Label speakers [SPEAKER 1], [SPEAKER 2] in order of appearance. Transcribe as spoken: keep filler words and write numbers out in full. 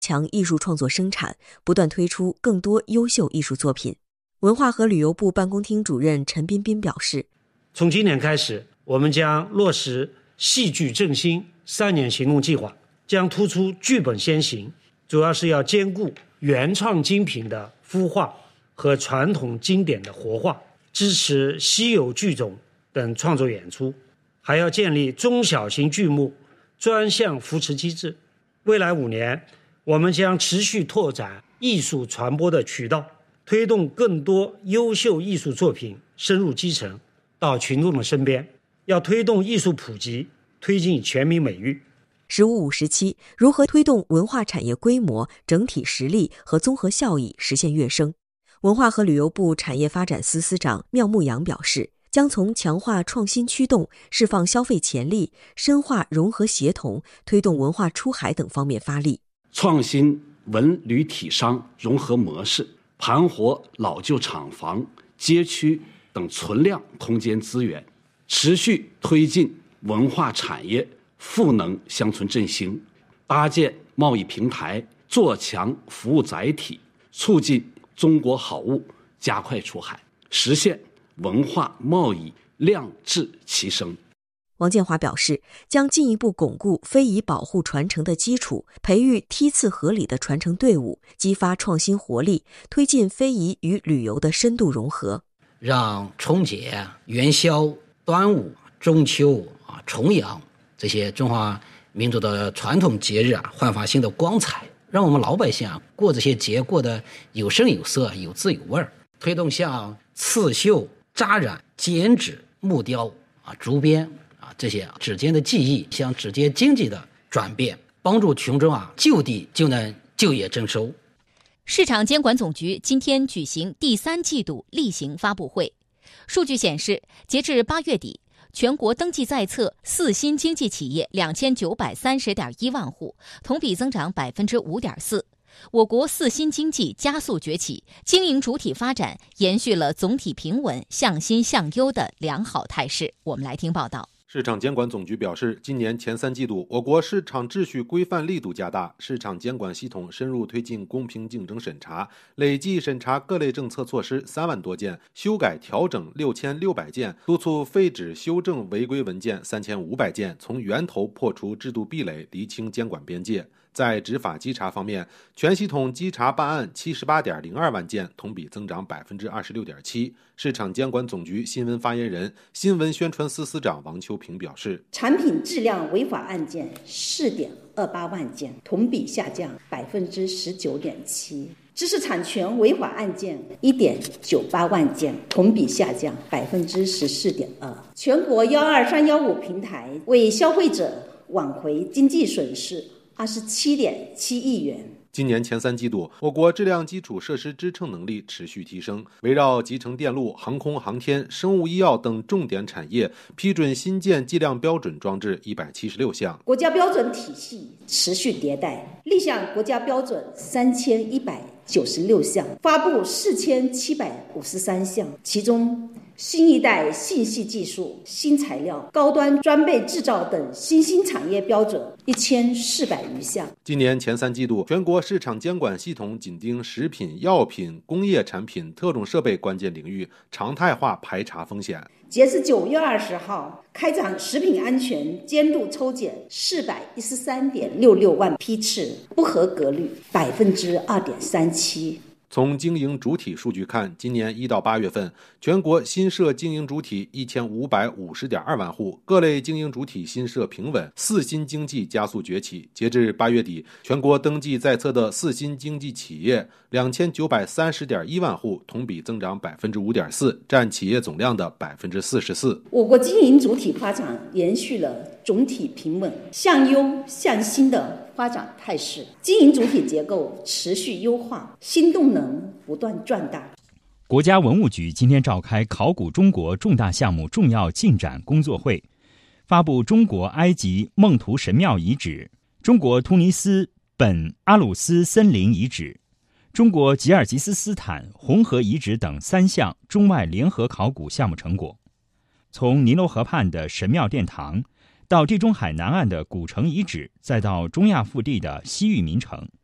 [SPEAKER 1] 强艺术创作生产，不断推出更多优秀艺术作品。文化和旅游部办公厅主任陈彬彬表示，
[SPEAKER 2] 从今年开始，我们将落实戏剧振兴三年行动计划，将突出剧本先行，主要是要兼顾原创精品的孵化和传统经典的活化，支持稀有剧种等创作演出，还要建立中小型剧目专项扶持机制。未来五年，我们将持续拓展艺术传播的渠道，推动更多优秀艺术作品深入基层，到群众的身边。要推动艺术普及，推进全民美育。
[SPEAKER 1] 十五五时期，如何推动文化产业规模、整体实力和综合效益实现跃升？文化和旅游部产业发展司司长缪牧阳表示，将从强化创新驱动、释放消费潜力、深化融合协同、推动文化出海等方面发力，
[SPEAKER 3] 创新文旅体商融合模式，盘活老旧厂房、街区等存量空间资源，持续推进文化产业赋能乡村振兴，搭建贸易平台，做强服务载体，促进中国好物加快出海，实现文化贸易量质齐升。
[SPEAKER 1] 王建华表示，将进一步巩固非遗保护传承的基础，培育梯次合理的传承队伍，激发创新活力，推进非遗与旅游的深度融合，
[SPEAKER 4] 让春节、元宵、端午、中秋、啊重阳这些中华民族的传统节日啊，焕发新的光彩，让我们老百姓啊过这些节过得有声有色、有滋有味。推动像刺绣、扎染、剪纸、木雕啊、竹编啊这些指尖的技艺向指尖经济的转变，帮助群众啊就地就能就业增收。
[SPEAKER 5] 市场监管总局今天举行第三季度例行发布会。数据显示，截至八月底，全国登记在册四新经济企业两千九百三十点一万户，同比增长百分之五点四。我国四新经济加速崛起，经营主体发展延续了总体平稳、向新向优的良好态势。我们来听报道。
[SPEAKER 6] 市场监管总局表示，今年前三季度，我国市场秩序规范力度加大，市场监管系统深入推进公平竞争审查，累计审查各类政策措施三万多件，修改调整六千六百件，督促废止修正违规文件三千五百件，从源头破除制度壁垒，厘清监管边界。在执法稽查方面，全系统稽查办案七十八点零二万件，同比增长百分之二十六点七。市场监管总局新闻发言人、新闻宣传司司长王秋平表示，
[SPEAKER 7] 产品质量违法案件四点二八万件，同比下降百分之十九点七。知识产权违法案件一点九八万件，同比下降百分之十四点二。全国幺二三幺五平台为消费者挽回经济损失二十七点七亿元。
[SPEAKER 6] 今年前三季度，我国质量基础设施支撑能力持续提升，围绕集成电路、航空航天、生物医药等重点产业，批准新建计量标准装置一百七十六项。
[SPEAKER 7] 国家标准体系持续迭代，立项国家标准三千一百九十六项，发布四千七百五十三项，其中新一代信息技术、新材料、高端装备制造等新兴产业标准一千四百余项。
[SPEAKER 6] 今年前三季度，全国市场监管系统紧盯食品、药品、工业产品、特种设备关键领域，常态化排查风险。
[SPEAKER 7] 截至九月二十号，开展食品安全监督抽检四百一十三点六六万批次，不合格率百分之二点三七。
[SPEAKER 6] 从经营主体数据看，今年一到八月份，全国新设经营主体一千五百五十点二万户，各类经营主体新设平稳，四新经济加速崛起。截至八月底，全国登记在册的四新经济企业两千九百三十点一万户，同比增长百分之五点四，占企业总量的百分之四十四。
[SPEAKER 7] 我国经营主体发展延续了总体平稳、向优向新的发展态势，经营主体结构持续优化，新动能不断壮大。
[SPEAKER 8] 国家文物局今天召开考古中国重大项目重要进展工作会，发布中国埃及孟图神庙遗址、中国突尼斯本阿鲁斯森林遗址、中国吉尔吉斯斯坦红河遗址等三项中外联合考古项目成果。从尼罗河畔的神庙殿堂，到地中海南岸的古城遗址，再到中亚腹地的西域名城，